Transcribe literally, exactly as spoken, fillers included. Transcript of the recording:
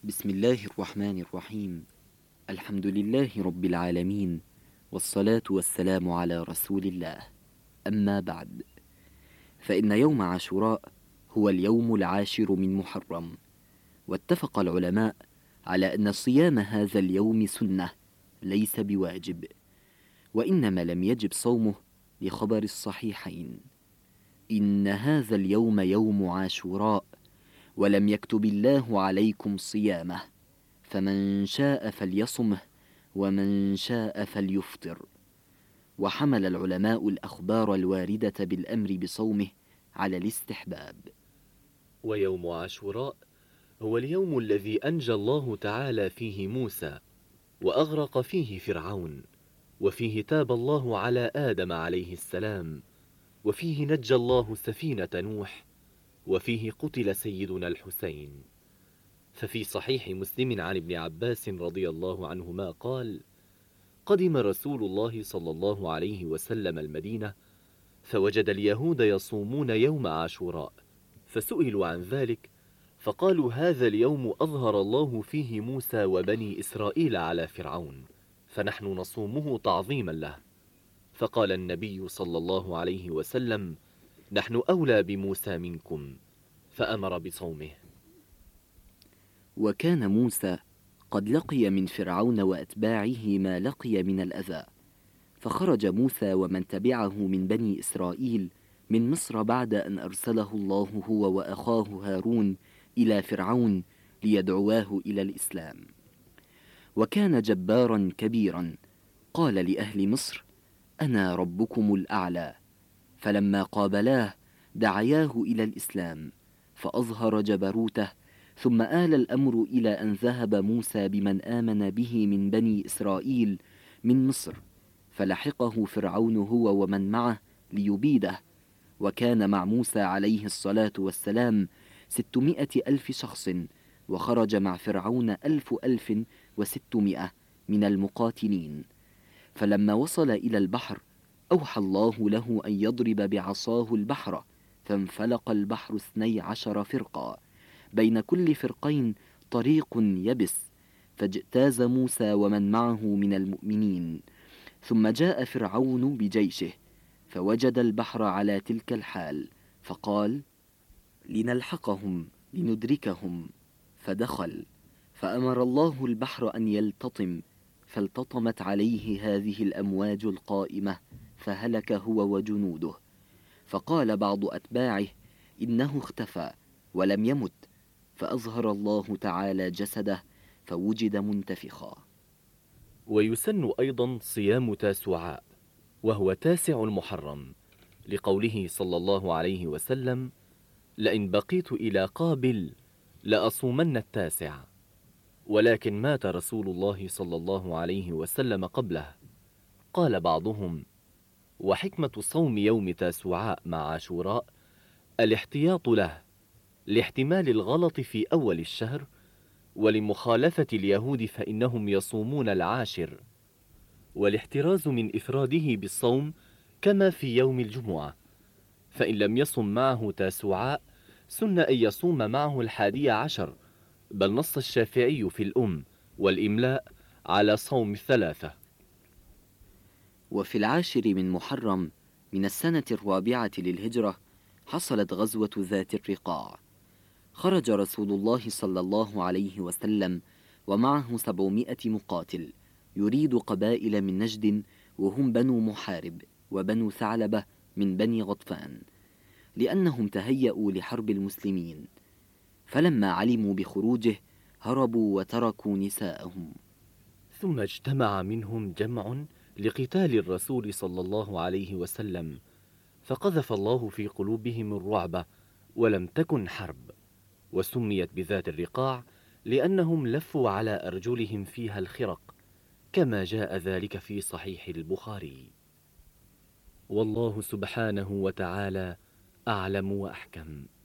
بسم الله الرحمن الرحيم. الحمد لله رب العالمين، والصلاة والسلام على رسول الله. أما بعد، فإن يوم عاشوراء هو اليوم العاشر من محرم، واتفق العلماء على أن صيام هذا اليوم سنة ليس بواجب، وإنما لم يجب صومه لخبر الصحيحين: إن هذا اليوم يوم عاشوراء ولم يكتب الله عليكم صيامه، فمن شاء فليصمه ومن شاء فليفطر. وحمل العلماء الأخبار الواردة بالأمر بصومه على الاستحباب. ويوم عاشوراء هو اليوم الذي أنجى الله تعالى فيه موسى وأغرق فيه فرعون، وفيه تاب الله على آدم عليه السلام، وفيه نجى الله سفينة نوح، وفيه قتل سيدنا الحسين. ففي صحيح مسلم عن ابن عباس رضي الله عنهما قال: قدم رسول الله صلى الله عليه وسلم المدينة، فوجد اليهود يصومون يوم عاشوراء، فسئلوا عن ذلك فقالوا: هذا اليوم أظهر الله فيه موسى وبني إسرائيل على فرعون، فنحن نصومه تعظيما له. فقال النبي صلى الله عليه وسلم: نحن أولى بموسى منكم، فأمر بصومه. وكان موسى قد لقي من فرعون وأتباعه ما لقي من الأذى، فخرج موسى ومن تبعه من بني إسرائيل من مصر بعد أن أرسله الله هو وأخاه هارون إلى فرعون ليدعواه إلى الإسلام. وكان جبارا كبيرا، قال لأهل مصر: أنا ربكم الأعلى. فلما قابلاه دعياه إلى الإسلام، فأظهر جبروته، ثم آل الأمر إلى أن ذهب موسى بمن آمن به من بني إسرائيل من مصر، فلحقه فرعون هو ومن معه ليبيده. وكان مع موسى عليه الصلاة والسلام ستمائة ألف شخص، وخرج مع فرعون ألف ألف وستمائة من المقاتلين. فلما وصل إلى البحر أوحى الله له أن يضرب بعصاه البحر، فانفلق البحر اثني عشر فرقا، بين كل فرقين طريق يبس، فاجتاز موسى ومن معه من المؤمنين. ثم جاء فرعون بجيشه، فوجد البحر على تلك الحال، فقال: لنلحقهم لندركهم. فدخل، فأمر الله البحر أن يلتطم، فالتطمت عليه هذه الأمواج القائمة، فهلك هو وجنوده. فقال بعض أتباعه: إنه اختفى ولم يمت، فأظهر الله تعالى جسده فوجد منتفخا. ويسن أيضا صيام تاسوعاء، وهو تاسع المحرم، لقوله صلى الله عليه وسلم: لئن بقيت إلى قابل لأصومن التاسع. ولكن مات رسول الله صلى الله عليه وسلم قبله. قال بعضهم: وحكمة صوم يوم تاسوعاء مع عاشوراء الاحتياط له، لاحتمال الغلط في أول الشهر، ولمخالفة اليهود فإنهم يصومون العاشر، والاحتراز من إفراده بالصوم كما في يوم الجمعة، فإن لم يصم معه تاسوعاء سن أن يصوم معه الحادي عشر، بل نص الشافعي في الأم والإملاء على صوم الثلاثة. وفي العاشر من محرم من السنة الرابعة للهجرة حصلت غزوة ذات الرقاع. خرج رسول الله صلى الله عليه وسلم ومعه سبعمائة مقاتل، يريد قبائل من نجد، وهم بنو محارب وبنو ثعلبة من بني غطفان، لأنهم تهيأوا لحرب المسلمين. فلما علموا بخروجه هربوا وتركوا نساءهم. ثم اجتمع منهم جمع لقتال الرسول صلى الله عليه وسلم، فقذف الله في قلوبهم الرعب، ولم تكن حرب، وسميت بذات الرقاع لأنهم لفوا على أرجلهم فيها الخرق، كما جاء ذلك في صحيح البخاري. والله سبحانه وتعالى أعلم وأحكم.